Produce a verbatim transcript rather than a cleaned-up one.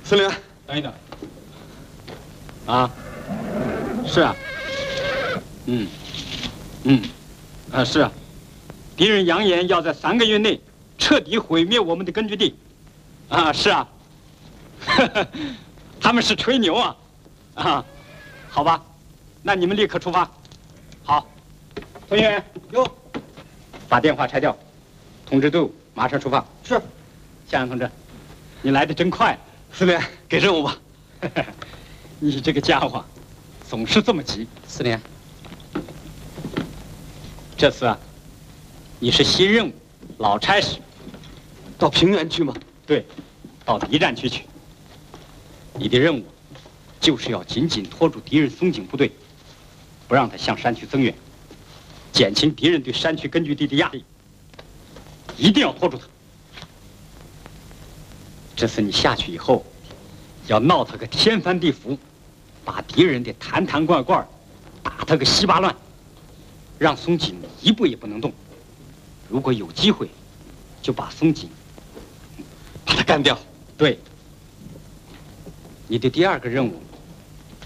司令， 等一等。啊，是啊。嗯，嗯，啊是啊。敌人扬言要在三个月内彻底毁灭我们的根据地。啊，是啊。他们是吹牛啊。啊，好吧，那你们立刻出发。好，同学， 有， 把电话拆掉，通知队伍马上出发。 是。 向阳同志，你来的真快。 司令，给任务吧。 你这个家伙，总是这么急。 司令， 这次啊，你是新任务，老差事。 到平原去吗？ 对，到敌占区去。你的任务就是要紧紧拖住敌人松井部队，不让他向山区增援，减轻敌人对山区根据地的压力。一定要拖住他。这次你下去以后，要闹他个天翻地覆，把敌人的坛坛罐罐打他个稀巴烂，让松井一步也不能动。如果有机会，就把松井把他干掉。 对。你的第二个任务